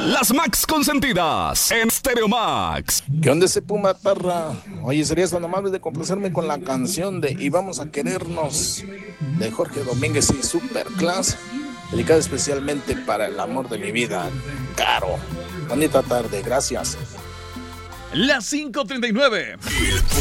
Las Max Consentidas en Stereo Max. ¿Qué onda ese Puma Parra? Oye, ¿serías tan amable de complacerme con la canción de Y Vamos a Querernos de Jorge Domínguez y Superclass, dedicada especialmente para el amor de mi vida, Caro? Bonita tarde, gracias. Las 5:39.